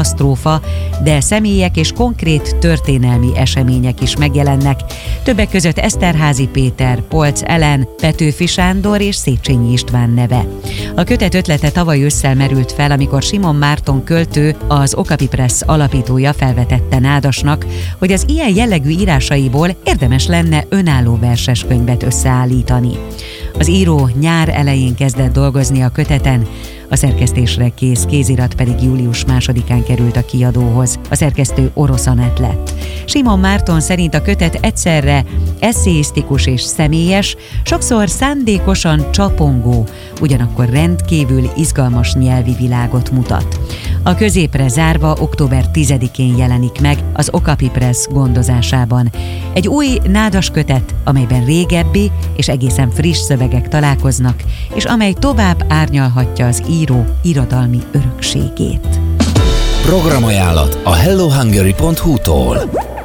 katasztrófa, de személyek és konkrét történelmi események is megjelennek. Többek között Eszterházy Péter, Polcz Ellen, Petőfi Sándor és Széchenyi István neve. A kötet ötlete tavaly ősszel merült fel, amikor Simon Márton költő, az Okapi Press alapítója felvetette Nádasnak, hogy az ilyen jellegű írásaiból érdemes lenne önálló verseskönyvet összeállítani. Az író nyár elején kezdett dolgozni a köteten, a szerkesztésre kész kézirat pedig július 2-án került a kiadóhoz. A szerkesztő Orosz Anett lett. Simon Márton szerint a kötet egyszerre esszéisztikus és személyes, sokszor szándékosan csapongó, ugyanakkor rendkívül izgalmas nyelvi világot mutat. A középre zárva október 10-én jelenik meg az Okapi Press gondozásában. Egy új Nádas kötet, amelyben régebbi és egészen friss szövegek találkoznak, és amely tovább árnyalhatja az író irodalmi örökségét. Programajánlat a hellohungary.hu-tól.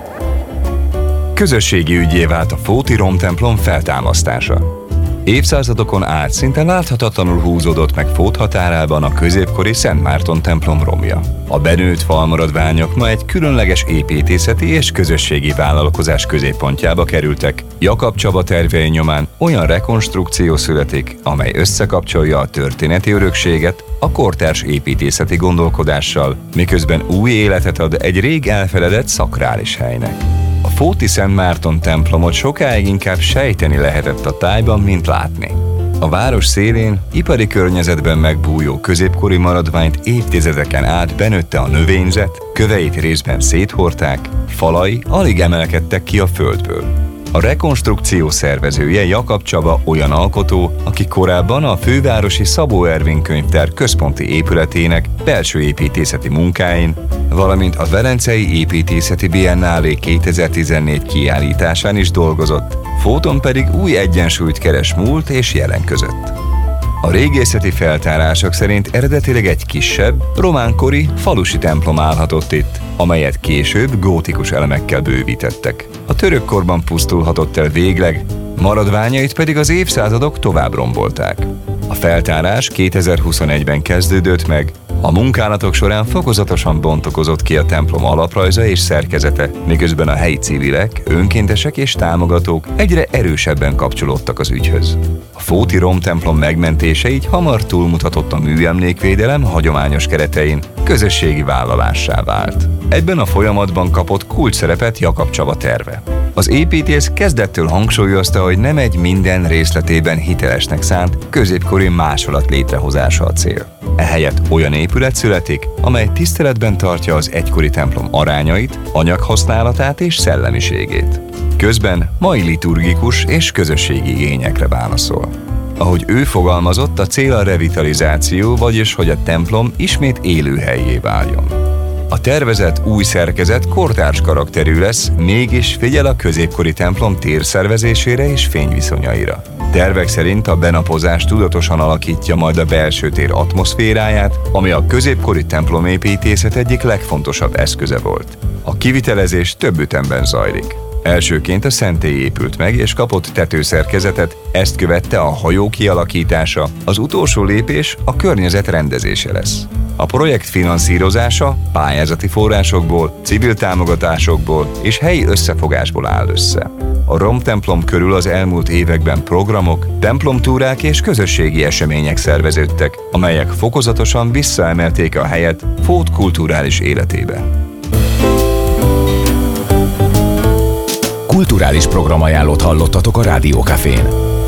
Közösségi üggyé vált a Fóti Romtemplom feltámasztása. Évszázadokon át szinte láthatatlanul húzódott meg Fót határában a középkori Szent Márton templom romja. A benőtt falmaradványok ma egy különleges építészeti és közösségi vállalkozás középpontjába kerültek. Jakab Csaba tervei nyomán olyan rekonstrukció születik, amely összekapcsolja a történeti örökséget a kortárs építészeti gondolkodással, miközben új életet ad egy rég elfeledett szakrális helynek. A Fóti Szent Márton templomot sokáig inkább sejteni lehetett a tájban, mint látni. A város szélén, ipari környezetben megbújó középkori maradványt évtizedeken át benőtte a növényzet, köveit részben széthordták, falai alig emelkedtek ki a földből. A rekonstrukció szervezője Jakab Csaba olyan alkotó, aki korábban a fővárosi Szabó Ervin könyvtár központi épületének belső építészeti munkáin, valamint a Velencei Építészeti Biennálé 2014 kiállításán is dolgozott, Fóton pedig új egyensúlyt keres múlt és jelen között. A régészeti feltárások szerint eredetileg egy kisebb, románkori falusi templom állhatott itt, amelyet később gótikus elemekkel bővítettek. A török korban pusztulhatott el végleg, maradványait pedig az évszázadok tovább rombolták. A feltárás 2021-ben kezdődött meg, a munkálatok során fokozatosan bontakozott ki a templom alaprajza és szerkezete, miközben a helyi civilek, önkéntesek és támogatók egyre erősebben kapcsolódtak az ügyhöz. A Fóti Romtemplom megmentése így hamar túlmutatott a műemlékvédelem hagyományos keretein, közösségi vállalássá vált. Ebben a folyamatban kapott kulcsszerepet Jakab Csaba terve. Az építész kezdettől hangsúlyozta, hogy nem egy minden részletében hitelesnek szánt középkori másolat létrehozása a cél. Ehelyett olyan épület születik, amely tiszteletben tartja az egykori templom arányait, anyaghasználatát és szellemiségét. Közben mai liturgikus és közösségi igényekre válaszol. Ahogy ő fogalmazott, a cél a revitalizáció, vagyis hogy a templom ismét élőhellyé váljon. A tervezett új szerkezet kortárs karakterű lesz, mégis figyel a középkori templom térszervezésére és fényviszonyaira. Tervek szerint a benapozás tudatosan alakítja majd a belső tér atmoszféráját, ami a középkori templomépítészet egyik legfontosabb eszköze volt. A kivitelezés több ütemben zajlik. Elsőként a szentély épült meg és kapott tetőszerkezetet, ezt követte a hajó kialakítása, az utolsó lépés a környezet rendezése lesz. A projekt finanszírozása pályázati forrásokból, civil támogatásokból és helyi összefogásból áll össze. A Romtemplom körül az elmúlt években programok, templomtúrák és közösségi események szerveződtek, amelyek fokozatosan visszaemelték a helyet Fót kulturális életébe. Kulturális programajánlót hallottatok a Rádió Cafén.